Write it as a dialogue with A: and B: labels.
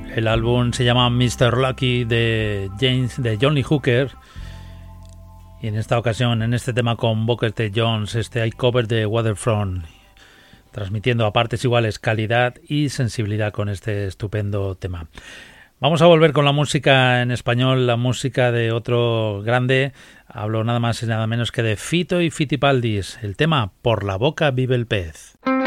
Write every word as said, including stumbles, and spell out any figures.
A: El álbum se llama mister Lucky de James de Johnny Hooker. Y en esta ocasión, en este tema con Booker T. Jones, este hay cover de Waterfront, transmitiendo a partes iguales calidad y sensibilidad con este estupendo tema. Vamos a volver con la música en español, la música de otro grande. Hablo nada más y nada menos que de Fito y Fitipaldis. El tema Por la boca vive el pez.